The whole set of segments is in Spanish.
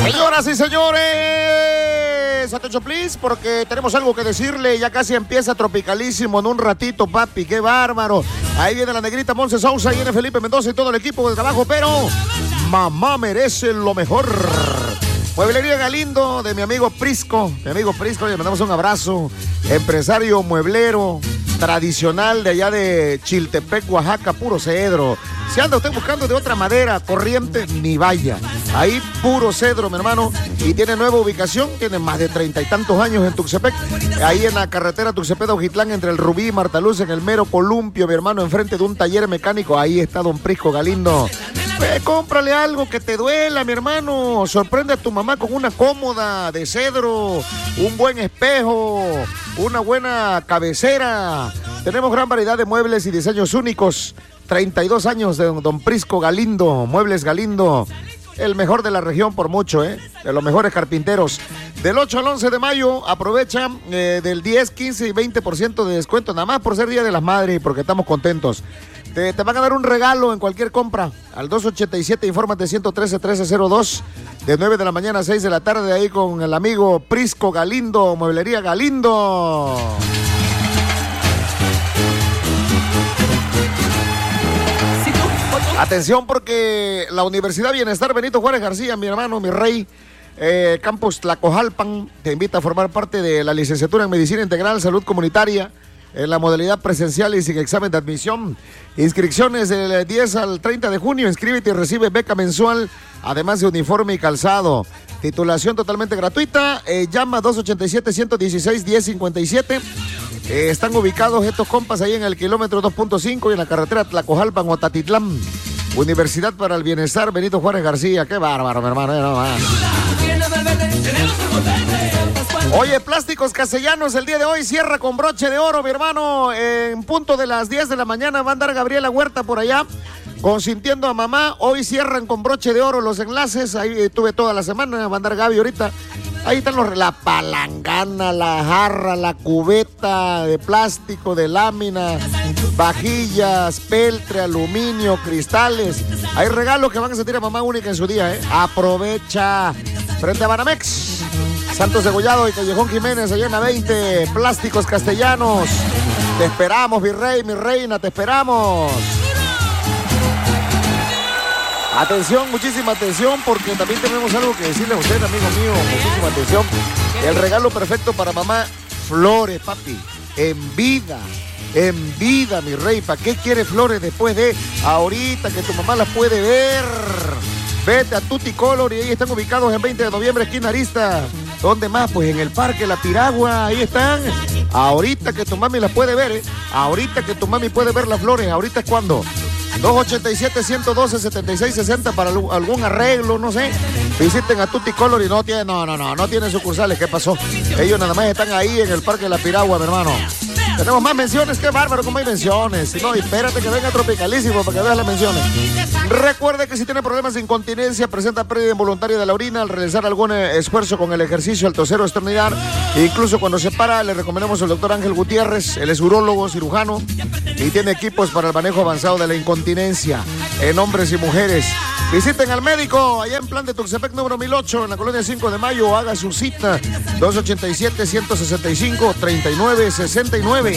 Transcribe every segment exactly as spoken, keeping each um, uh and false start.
Señoras y señores, atención please, porque tenemos algo que decirle. Ya casi empieza Tropicalísimo en un ratito, papi, qué bárbaro. Ahí viene la negrita Monse Sousa, ahí viene Felipe Mendoza y todo el equipo de trabajo, pero mamá merece lo mejor. Mueblería Galindo, de mi amigo Prisco, mi amigo Prisco, le mandamos un abrazo. Empresario mueblero tradicional de allá de Chiltepec, Oaxaca, puro cedro. Si anda usted buscando de otra madera corriente, ni vaya. Ahí puro cedro, mi hermano. Y tiene nueva ubicación, tiene más de treinta y tantos años en Tuxtepec. Ahí en la carretera Tuxtepec-Ojitlán, entre el Rubí y Martaluz, en el mero columpio, mi hermano, enfrente de un taller mecánico. Ahí está don Prisco Galindo. Ve, cómprale algo que te duela, mi hermano. Sorprende a tu mamá con una cómoda de cedro, un buen espejo, una buena cabecera. Tenemos gran variedad de muebles y diseños únicos. treinta y dos años de don Prisco Galindo, Muebles Galindo. El mejor de la región por mucho, ¿eh? De los mejores carpinteros. Del ocho al once de mayo, aprovecha eh, del diez, quince y veinte por ciento de descuento, nada más por ser Día de las Madres y porque estamos contentos. Te, te van a dar un regalo en cualquier compra. Al dos ochenta y siete, infórmate ciento trece, trece cero dos. De nueve de la mañana a seis de la tarde, ahí con el amigo Prisco Galindo, Mueblería Galindo. Atención, porque la Universidad Bienestar Benito Juárez García, mi hermano, mi rey, eh, Campus Tlacojalpan, te invita a formar parte de la licenciatura en Medicina Integral, Salud Comunitaria, en la modalidad presencial y sin examen de admisión. Inscripciones del diez al treinta de junio. Inscríbete y recibe beca mensual, además de uniforme y calzado. Titulación totalmente gratuita. Eh, llama dos ochenta y siete, ciento dieciséis, diez cincuenta y siete. Eh, están ubicados estos compas ahí en el kilómetro dos punto cinco y en la carretera Tlacojalpan, Otatitlán. Universidad para el Bienestar Benito Juárez García. Qué bárbaro, mi hermano. Eh, no más. Oye, Plásticos Castellanos, el día de hoy cierra con broche de oro, mi hermano. En punto de las diez de la mañana va a andar Gabriela Huerta por allá, consintiendo a mamá. Hoy cierran con broche de oro los enlaces. Ahí estuve toda la semana, va a andar Gaby ahorita. Ahí están los, la palangana, la jarra, la cubeta de plástico, de lámina, vajillas, peltre, aluminio, cristales. Hay regalos que van a sentir a mamá única en su día, ¿eh? Aprovecha. Frente a Banamex, Santos Degollado y Callejón Jiménez, allá en la veinte, Plásticos Castellanos. Te esperamos, mi rey, mi reina, te esperamos. Atención, muchísima atención, porque también tenemos algo que decirle a usted, amigo mío. Muchísima atención. El regalo perfecto para mamá, flores, papi, en vida. En vida, mi rey. ¿Para qué quiere flores después de ahorita que tu mamá las puede ver? Vete a Tutti Color y ahí están ubicados en veinte de noviembre, esquina Arista. ¿Dónde más? Pues en el Parque La Piragua, ahí están. Ahorita que tu mami las puede ver, ¿eh? Ahorita que tu mami puede ver las flores, ahorita es cuando. dos ochenta y siete, ciento doce, setenta y seis sesenta para algún arreglo, no sé. Visiten a Tutti Color y no tiene, no, no, no, no tiene sucursales. ¿Qué pasó? Ellos nada más están ahí en el Parque La Piragua, mi hermano. Tenemos más menciones, qué bárbaro, como hay menciones. No, espérate que venga Tropicalísimo para que veas las menciones. Recuerde que si tiene problemas de incontinencia, presenta pérdida involuntaria de la orina al realizar algún esfuerzo con el ejercicio, al toser o estornudar, e incluso cuando se para, le recomendamos al doctor Ángel Gutiérrez. Él es urólogo, cirujano y tiene equipos para el manejo avanzado de la incontinencia en hombres y mujeres. Visiten al médico allá en Plan de Tuxtepec número mil ocho, en la colonia cinco de mayo. Haga su cita dos ochenta y siete, ciento sesenta y cinco, treinta y nueve sesenta y nueve.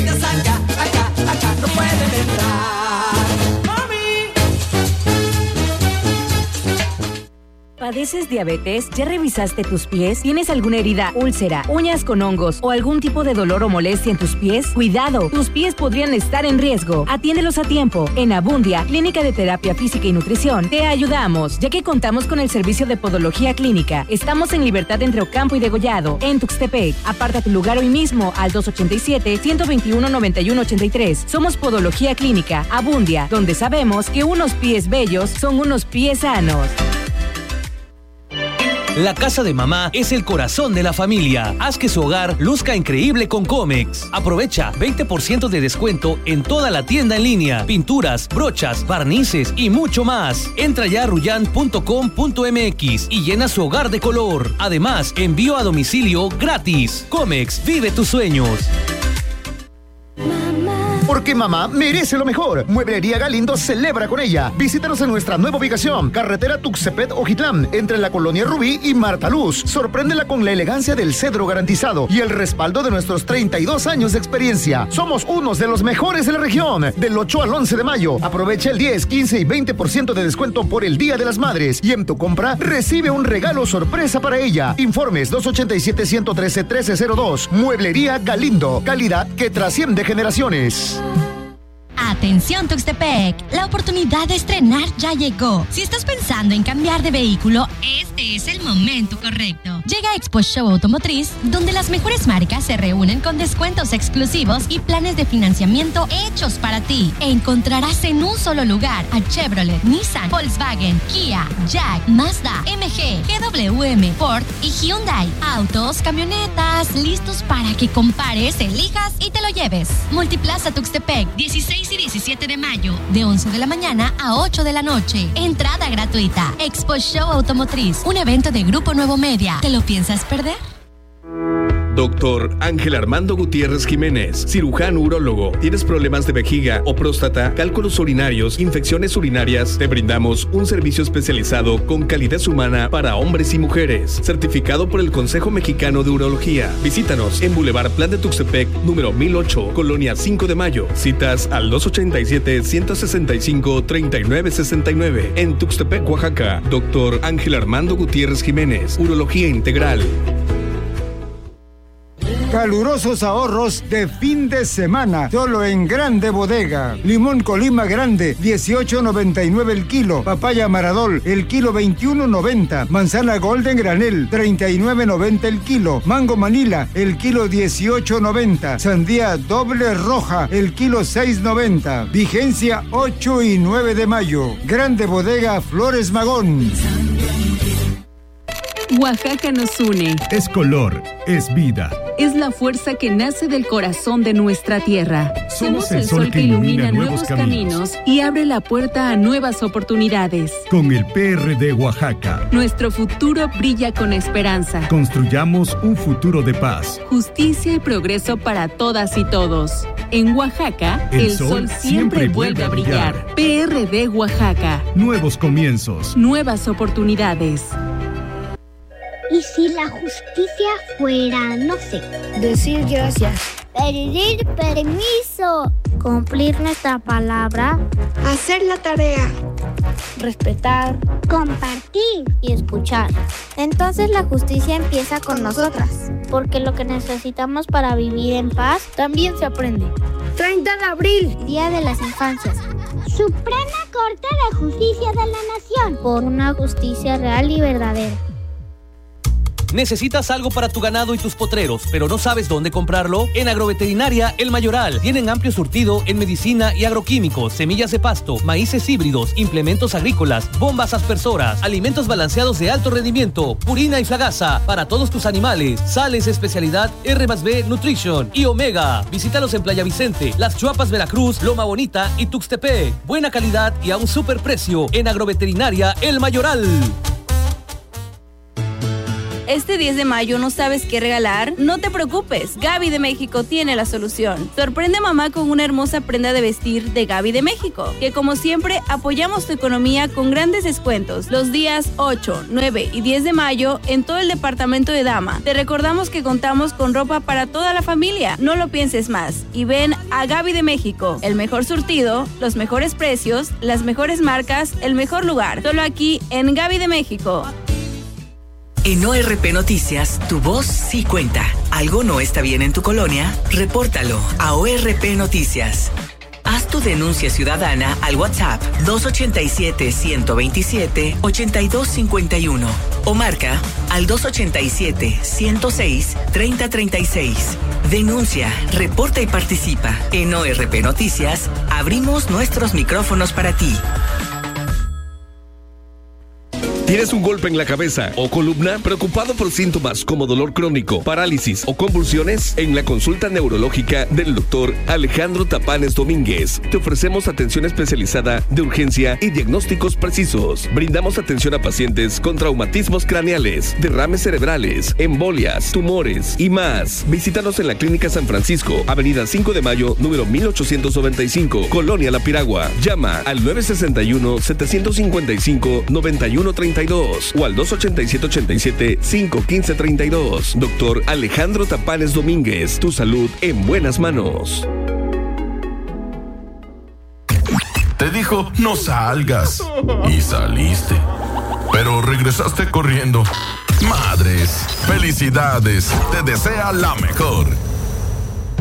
¿Padeces diabetes? ¿Ya revisaste tus pies? ¿Tienes alguna herida, úlcera, uñas con hongos o algún tipo de dolor o molestia en tus pies? Cuidado, tus pies podrían estar en riesgo. Atiéndelos a tiempo. En Abundia, Clínica de Terapia Física y Nutrición, te ayudamos, ya que contamos con el servicio de podología clínica. Estamos en Libertad entre Ocampo y Degollado, en Tuxtepec. Aparta tu lugar hoy mismo al dos ochenta y siete, ciento veintiuno, noventa y uno ochenta y tres. Somos Podología Clínica, Abundia, donde sabemos que unos pies bellos son unos pies sanos. La casa de mamá es el corazón de la familia. Haz que su hogar luzca increíble con Comex. Aprovecha veinte por ciento de descuento en toda la tienda en línea. Pinturas, brochas, barnices y mucho más. Entra ya a ruyan punto com punto m x y llena su hogar de color. Además, envío a domicilio gratis. Comex, vive tus sueños. porque mamá merece lo mejor. Mueblería Galindo celebra con ella. Visítanos en nuestra nueva ubicación, carretera Tuxtepec Ojitlán, entre la colonia Rubí y Marta Luz. Sorpréndela con la elegancia del cedro garantizado y el respaldo de nuestros treinta y dos años de experiencia. Somos unos de los mejores de la región. Del ocho al once de mayo, aprovecha el diez, quince y veinte por ciento de descuento por el Día de las Madres. Y en tu compra, recibe un regalo sorpresa para ella. Informes dos ochenta y siete, ciento trece, trece cero dos. Mueblería Galindo. Calidad que trasciende generaciones. Atención Tuxtepec, la oportunidad de estrenar ya llegó. Si estás pensando en cambiar de vehículo, este es el momento correcto. Llega Expo Show Automotriz, donde las mejores marcas se reúnen con descuentos exclusivos y planes de financiamiento hechos para ti. Encontrarás en un solo lugar a Chevrolet, Nissan, Volkswagen, Kia, Jack, Mazda, M G, G W M, Ford y Hyundai. Autos, camionetas, listos para que compares, elijas y te lo lleves. Multiplaza Tuxtepec, dieciséis y diecisiete de mayo, de once de la mañana a ocho de la noche. Entrada gratuita. Expo Show Automotriz, un evento de Grupo Nuevo Media. ¿Te lo piensas perder? Doctor Ángel Armando Gutiérrez Jiménez, cirujano urólogo. ¿Tienes problemas de vejiga o próstata, cálculos urinarios, infecciones urinarias? Te brindamos un servicio especializado con calidez humana para hombres y mujeres, certificado por el Consejo Mexicano de Urología. Visítanos en Boulevard Plan de Tuxtepec, número mil ocho, Colonia cinco de mayo. Citas al dos ochenta y siete, ciento sesenta y cinco, treinta y nueve sesenta y nueve. En Tuxtepec, Oaxaca, Doctor Ángel Armando Gutiérrez Jiménez, Urología Integral. Calurosos ahorros de fin de semana, solo en Grande Bodega. Limón Colima Grande, dieciocho noventa y nueve el kilo. Papaya Maradol, el kilo veintiuno noventa. Manzana Golden Granel, treinta y nueve noventa el kilo. Mango Manila, el kilo dieciocho noventa. Sandía Doble Roja, el kilo seis noventa. Vigencia ocho y nueve de mayo. Grande Bodega Flores Magón. Oaxaca nos une. Es color, es vida. Es la fuerza que nace del corazón de nuestra tierra. Somos el sol que ilumina nuevos caminos y abre la puerta a nuevas oportunidades. Con el P R D Oaxaca, nuestro futuro brilla con esperanza. Construyamos un futuro de paz, justicia y progreso para todas y todos. En Oaxaca, el, el sol, sol siempre, siempre vuelve a brillar. brillar. P R D Oaxaca. Nuevos comienzos. Nuevas oportunidades. ¿Y si la justicia fuera, no sé, decir gracias, pedir permiso, cumplir nuestra palabra, hacer la tarea, respetar, compartir y escuchar? Entonces la justicia empieza con nosotras, porque lo que necesitamos para vivir en paz también se aprende. treinta de abril, Día de las Infancias. Suprema Corte de Justicia de la Nación. Por una justicia real y verdadera. ¿Necesitas algo para tu ganado y tus potreros, pero no sabes dónde comprarlo? En Agroveterinaria El Mayoral tienen amplio surtido en medicina y agroquímicos, semillas de pasto, maíces híbridos, implementos agrícolas, bombas aspersoras, alimentos balanceados de alto rendimiento, purina y flagasa para todos tus animales, sales especialidad R más B Nutrition y Omega. Visítalos en Playa Vicente, Las Chuapas, Veracruz, Loma Bonita y Tuxtepec. Buena calidad y a un super precio en Agroveterinaria El Mayoral. Este diez de mayo no sabes qué regalar, no te preocupes, Gaby de México tiene la solución. Sorprende a mamá con una hermosa prenda de vestir de Gaby de México, que como siempre apoyamos tu economía con grandes descuentos los días ocho, nueve y diez de mayo en todo el departamento de dama. Te recordamos que contamos con ropa para toda la familia, no lo pienses más y ven a Gaby de México, el mejor surtido, los mejores precios, las mejores marcas, el mejor lugar, solo aquí en Gaby de México. En O R P Noticias, tu voz sí cuenta. ¿Algo no está bien en tu colonia? Repórtalo a O R P Noticias. Haz tu denuncia ciudadana al WhatsApp dos ochenta y siete, ciento veintisiete, ochenta y dos cincuenta y uno o marca al dos ochenta y siete, ciento seis, treinta treinta y seis. Denuncia, reporta y participa. En O R P Noticias, abrimos nuestros micrófonos para ti. ¿Tienes un golpe en la cabeza o columna? ¿Preocupado por síntomas como dolor crónico, parálisis o convulsiones? En la consulta neurológica del doctor Alejandro Tapanes Domínguez te ofrecemos atención especializada de urgencia y diagnósticos precisos. Brindamos atención a pacientes con traumatismos craneales, derrames cerebrales, embolias, tumores y más. Visítanos en la Clínica San Francisco, Avenida cinco de Mayo, número mil ochocientos noventa y cinco, Colonia La Piragua. Llama al nueve seis uno, siete cinco cinco, nueve uno tres dos o al dos ocho siete, ocho siete, cinco uno cinco tres dos. Doctor Alejandro Tapanes Domínguez, tu salud en buenas manos. Te dijo no salgas y saliste, pero regresaste corriendo. Madres, felicidades, te desea la mejor.